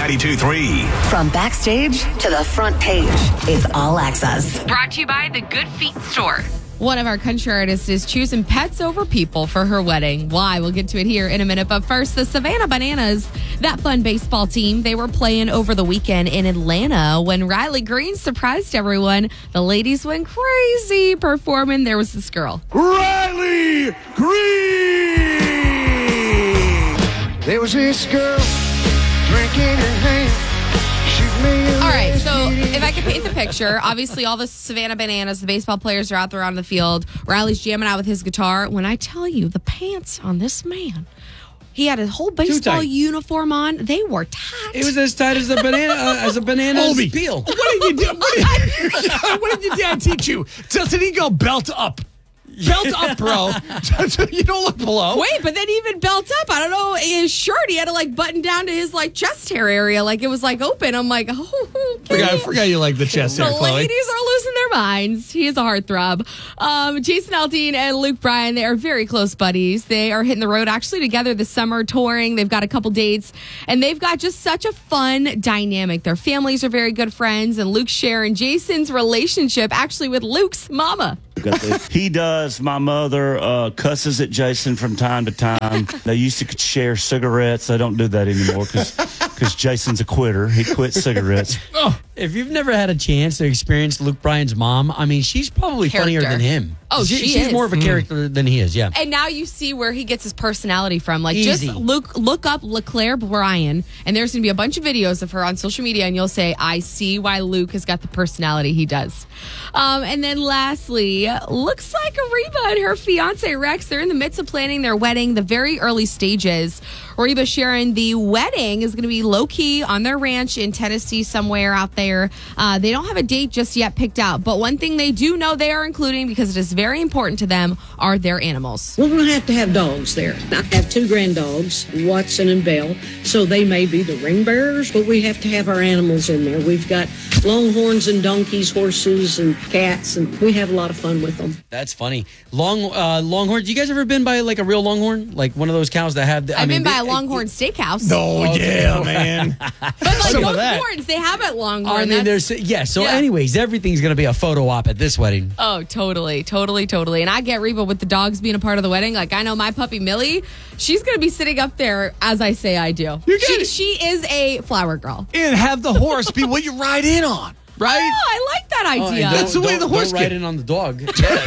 92.3. From backstage to the front page, it's All Access. Brought to you by the Good Feet Store. One of our country artists is choosing pets over people for her wedding. Why? We'll get to it here in a minute. But first, the Savannah Bananas, that fun baseball team, they were playing over the weekend in Atlanta when Riley Green surprised everyone. The ladies went crazy performing. There was this girl. Riley Green! There was this girl drinking her hand. All right, so if I could paint the picture, obviously all the Savannah Bananas, the baseball players are out there on the field. Riley's jamming out with his guitar. When I tell you, the pants on this man, he had a whole baseball uniform on. They were tight. It was as tight as a banana peel. What did you do? What did your dad teach you? Did he go belt up? Belt up, bro. You don't look below. Wait, but then even belt up. I don't know. His shirt, he had to button down to his chest hair area. It was open. I'm like, oh, okay. I forgot you like the chest hair, Chloe. The ladies are losing their minds. He is a heartthrob. Jason Aldean and Luke Bryan, they are very close buddies. They are hitting the road actually together this summer touring. They've got a couple dates, and they've got just such a fun dynamic. Their families are very good friends, and Luke's sharing Jason's relationship actually with Luke's mama. He does. My mother cusses at Jason from time to time. They used to share cigarettes. They don't do that anymore because Jason's a quitter. He quit cigarettes. If you've never had a chance to experience Luke Bryan's mom, I mean, she's probably funnier than him. Oh, she's is. more of a character than he is, yeah. And now you see where he gets his personality from. Easy. Just look up LeClaire Bryan, and there's going to be a bunch of videos of her on social media, and you'll say, I see why Luke has got the personality he does. And then lastly, looks like Reba and her fiance Rex, they're in the midst of planning their wedding, the very early stages. Reba sharing the wedding is going to be low-key on their ranch in Tennessee somewhere out there. They don't have a date just yet picked out, but one thing they do know they are including, because it is very important to them, are their animals. We're going to have dogs there. I have 2 grand dogs, Watson and Belle, so they may be the ring bearers, but we have to have our animals in there. We've got longhorns and donkeys, horses and cats, and we have a lot of fun with them. That's funny. Longhorn. You guys ever been by a real longhorn? Like one of those cows that have... I've been by a Longhorn Steakhouse. Oh, yeah, man. But those horns, they have at Longhorn. I mean, anyways, everything's going to be a photo op at this wedding. Oh, totally. And I get Reba with the dogs being a part of the wedding. I know my puppy Millie, she's going to be sitting up there as I say I do. She is a flower girl. And have the horse be what you ride in on. Right? Oh, I like that idea. That's the way the horse don't ride in on the dog.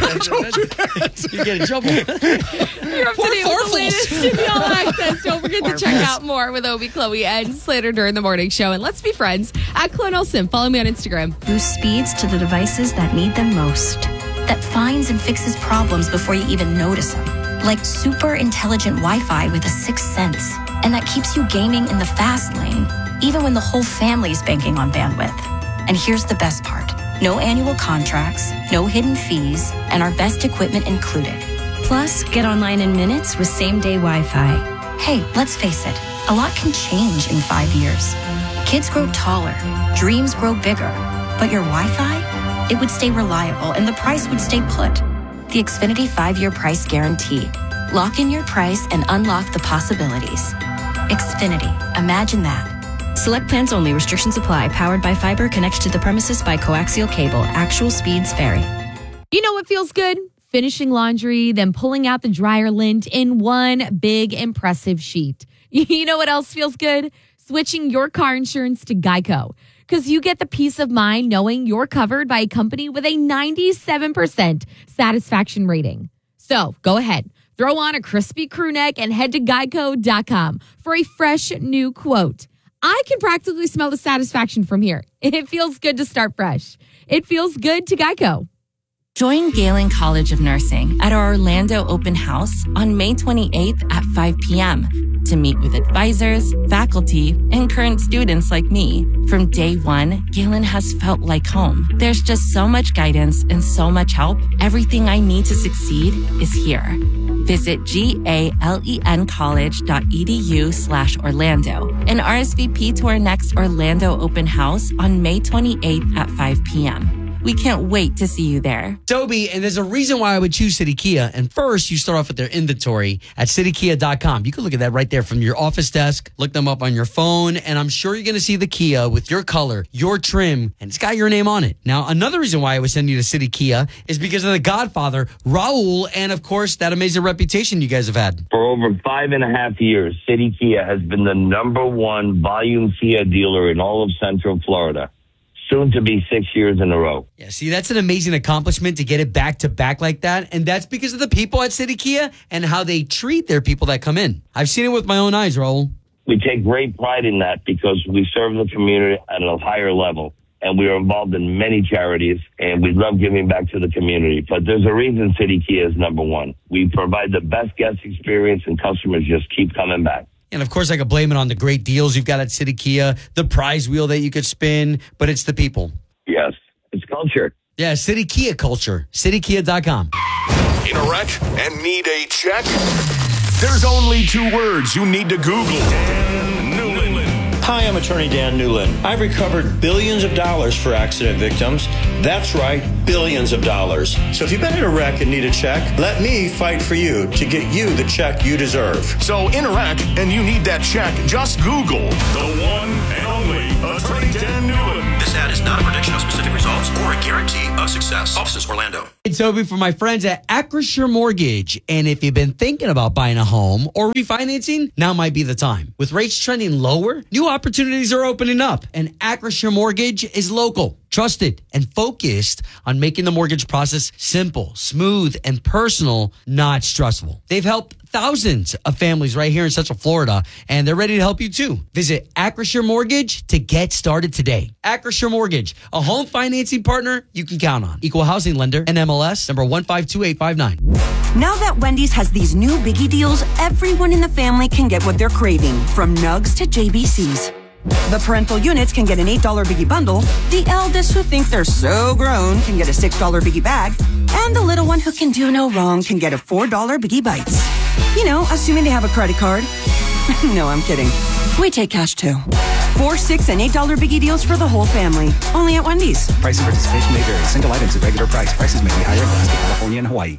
You get in trouble. You're up to date with the latest in the All Access. Don't forget to check out more with Obie, Chloe, and Slater during the morning show. And let's be friends at Chloe Nelson. Follow me on Instagram. Boost speeds to the devices that need them most. That finds and fixes problems before you even notice them. Like super intelligent Wi-Fi with a 6th sense. And that keeps you gaming in the fast lane, even when the whole family's banking on bandwidth. And here's the best part. No annual contracts, no hidden fees, and our best equipment included. Plus, get online in minutes with same-day Wi-Fi. Hey, let's face it, a lot can change in 5 years. Kids grow taller, dreams grow bigger, but your Wi-Fi, it would stay reliable and the price would stay put. The Xfinity 5-year price guarantee. Lock in your price and unlock the possibilities. Xfinity, imagine that. Select plans only. Restrictions apply. Powered by fiber. Connected to the premises by coaxial cable. Actual speeds vary. You know what feels good? Finishing laundry, then pulling out the dryer lint in one big impressive sheet. You know what else feels good? Switching your car insurance to Geico. Because you get the peace of mind knowing you're covered by a company with a 97% satisfaction rating. So go ahead. Throw on a crispy crew neck and head to geico.com for a fresh new quote. I can practically smell the satisfaction from here. It feels good to start fresh. It feels good to Geico. Join Galen College of Nursing at our Orlando open house on May 28th at 5 p.m. to meet with advisors, faculty, and current students like me. From day one, Galen has felt like home. There's just so much guidance and so much help. Everything I need to succeed is here. Visit galencollege.edu/Orlando and RSVP to our next Orlando open house on May 28th at 5 p.m. We can't wait to see you there. Toby, and there's a reason why I would choose City Kia. And first, you start off with their inventory at citykia.com. You can look at that right there from your office desk, look them up on your phone, and I'm sure you're going to see the Kia with your color, your trim, and it's got your name on it. Now, another reason why I would send you to City Kia is because of the Godfather, Raul, and of course, that amazing reputation you guys have had. For over 5.5 years, City Kia has been the #1 volume Kia dealer in all of Central Florida. Soon to be 6 years in a row. Yeah, see, that's an amazing accomplishment to get it back to back like that. And that's because of the people at City Kia and how they treat their people that come in. I've seen it with my own eyes, Raul. We take great pride in that because we serve the community at a higher level. And we are involved in many charities, and we love giving back to the community. But there's a reason City Kia is #1. We provide the best guest experience, and customers just keep coming back. And of course, I could blame it on the great deals you've got at City Kia, the prize wheel that you could spin, but it's the people. Yes, it's culture. Yeah, City Kia culture. citykia.com. In a wreck and need a check? There's only 2 words you need to Google. Dan Newlin. Hi, I'm attorney Dan Newlin. I've recovered billions of dollars for accident victims. That's right, billions of dollars. So if you've been in a wreck and need a check, let me fight for you to get you the check you deserve. So in a wreck and you need that check, just Google the one and only attorney Dan Newlin. This ad is not a prediction of specific results or a guarantee of success. Offices Orlando. It's Toby for my friends at Acrisure Mortgage. And if you've been thinking about buying a home or refinancing, now might be the time. With rates trending lower, new opportunities are opening up. And Acrisure Mortgage is local, trusted, and focused on making the mortgage process simple, smooth, and personal, not stressful. They've helped thousands of families right here in Central Florida, and they're ready to help you too. Visit Acrisure Mortgage to get started today. Acrisure Mortgage, a home financing partner you can count on. Equal housing lender, NMLS number 152859. Now that Wendy's has these new biggie deals, everyone in the family can get what they're craving, from nugs to JBCs. The parental units can get an $8 biggie bundle. The eldest who think they're so grown can get a $6 biggie bag. And the little one who can do no wrong can get a $4 biggie bites. You know, assuming they have a credit card. No, I'm kidding. We take cash too. 4, $6, and $8 biggie deals for the whole family. Only at Wendy's. Price and participation may vary. Single items at regular price. Prices may be higher in Alaska, California, and Hawaii.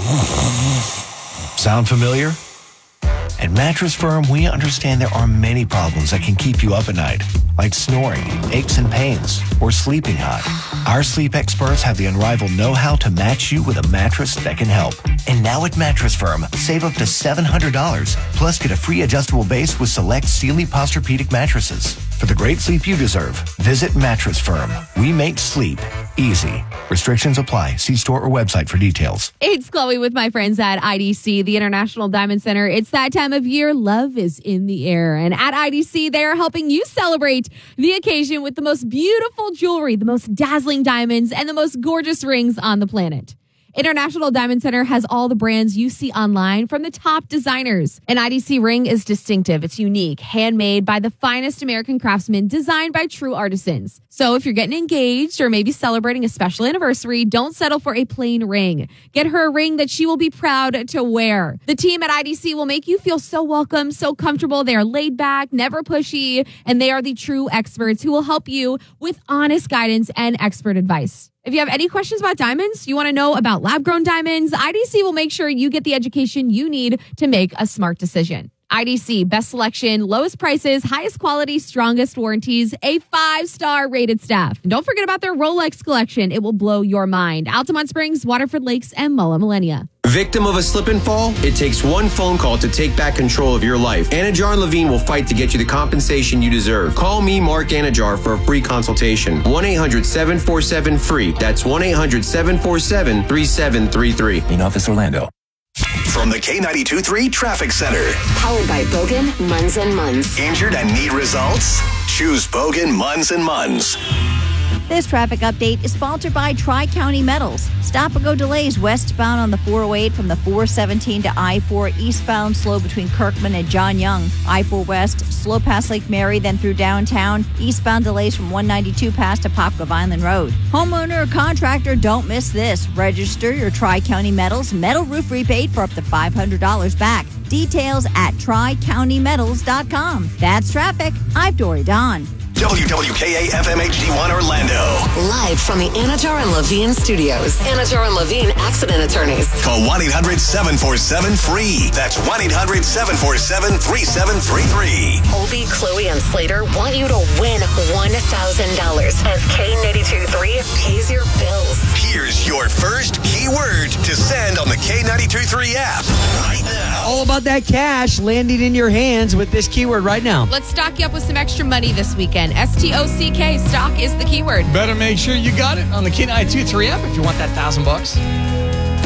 Sound familiar? At Mattress Firm, we understand there are many problems that can keep you up at night, like snoring, aches and pains, or sleeping hot. Our sleep experts have the unrivaled know-how to match you with a mattress that can help. And now at Mattress Firm, save up to $700, plus get a free adjustable base with select Sealy Posturepedic mattresses. For the great sleep you deserve, visit Mattress Firm. We make sleep easy. Restrictions apply. See store or website for details. It's Chloe with my friends at IDC, the International Diamond Center. It's that time of year. Love is in the air. And at IDC, they are helping you celebrate the occasion with the most beautiful jewelry, the most dazzling diamonds, and the most gorgeous rings on the planet. International Diamond Center has all the brands you see online from the top designers. An IDC ring is distinctive. It's unique, handmade by the finest American craftsmen, designed by true artisans. So if you're getting engaged or maybe celebrating a special anniversary, don't settle for a plain ring. Get her a ring that she will be proud to wear. The team at IDC will make you feel so welcome, so comfortable. They are laid back, never pushy, and they are the true experts who will help you with honest guidance and expert advice. If you have any questions about diamonds, you want to know about lab-grown diamonds, IDC will make sure you get the education you need to make a smart decision. IDC, best selection, lowest prices, highest quality, strongest warranties, a 5-star rated staff. And don't forget about their Rolex collection. It will blow your mind. Altamont Springs, Waterford Lakes, and Mulla Millenia. Victim of a slip and fall? It takes one phone call to take back control of your life. Anajar and Levine will fight to get you the compensation you deserve. Call me, Mark Anajar, for a free consultation. 1-800-747-FREE. That's 1-800-747-3733. In Office Orlando. From the K92.3 Traffic Center. Powered by Bogan, Munz & Munz. Injured and need results? Choose Bogan, Munz & Munz. This traffic update is sponsored by Tri-County Metals. Stop-and-go delays westbound on the 408 from the 417 to I-4, eastbound slow between Kirkman and John Young. I-4 west, slow past Lake Mary, then through downtown. Eastbound delays from 192 past to Popcove Island Road. Homeowner or contractor, don't miss this. Register your Tri-County Metals metal roof rebate for up to $500 back. Details at TriCountyMetals.com. That's traffic. I'm Dory Don. WWKA FM HD1 Orlando. Live from the Anajar and Levine studios. Anajar and Levine accident attorneys. Call 1-800-747-FREE. That's 1-800-747-3733. Obie, Chloe, and Slater want you to win $1,000 as K92.3 pays your bills. Here's your first keyword to send on the K92.3 app right now. All about that cash landing in your hands with this keyword right now. Let's stock you up with some extra money this weekend. STOCK, stock is the keyword. Better make sure you got it on the K92.3 app if you want that $1,000.